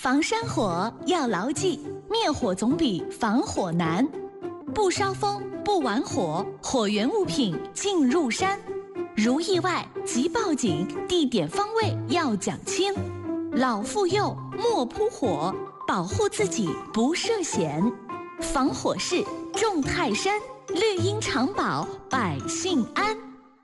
防山火要牢记，灭火总比防火难。不烧风，不玩火，火源物品进入山。如意外即报警，地点方位要讲清。老妇幼莫扑火，保护自己不涉险。防火势重泰山，绿荫长保百姓安。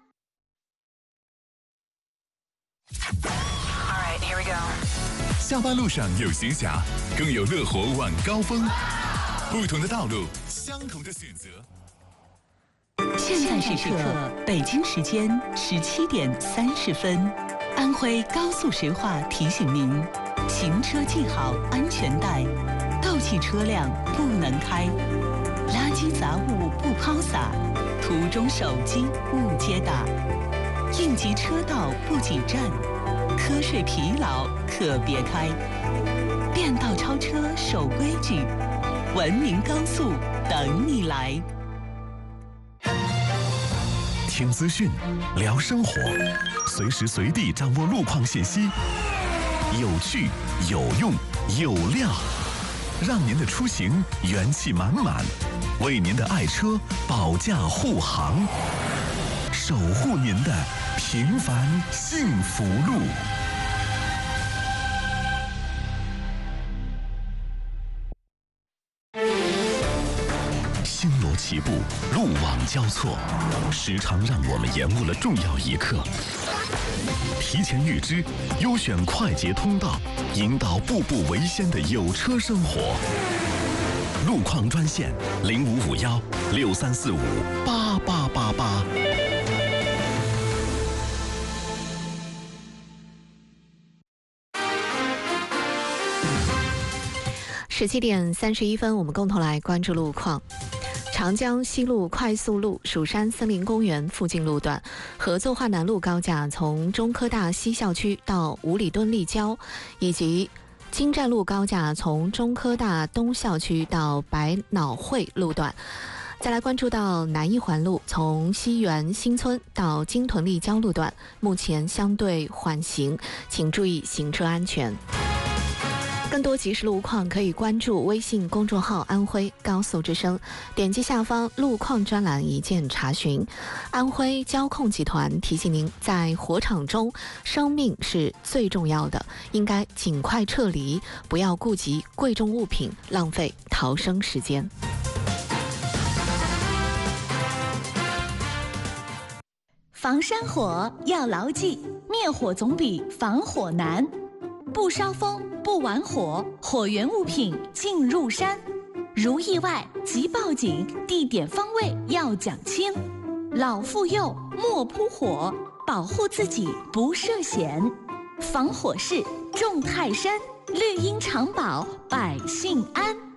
下班路上有闲暇，更有乐活晚高峰。不同的道路，相同的选择。 现在时刻，北京时间17点30分，安徽高速石化提醒您：行车系好安全带，倒汽车辆不能开，垃圾杂物不抛洒，途中手机勿接打，应急车道不挤站，瞌睡疲劳可别开，变道超车守规矩，文明高速等你来。 听资讯，聊生活，随时随地掌握路况信息，有趣、有用、有料，让您的出行元气满满，为您的爱车保驾护航，守护您的平凡幸福路。星罗棋布，路网交错，时常让我们延误了重要一刻。提前预知，优选快捷通道，引导步步为先的有车生活。路况专线055163458888。 17点31分，我们共同来关注路况。长江西路快速路蜀山森林公园附近路段，合作化南路高架从中科大西校区到五里墩立交，以及金站路高架从中科大东校区到百脑汇路段。再来关注到南一环路从西园新村到金屯立交路段，目前相对缓行，请注意行车安全。更多即时路况可以关注微信公众号安徽高速之声，点击下方路况专栏一键查询。安徽交控集团提醒您，在火场中生命是最重要的，应该尽快撤离，不要顾及贵重物品，浪费逃生时间。 防山火要牢记，灭火总比防火难。不烧风，不玩火，火源物品进入山。如意外即报警，地点方位要讲清。老妇幼莫扑火，保护自己不涉险。防火势重泰山，绿荫长保百姓安。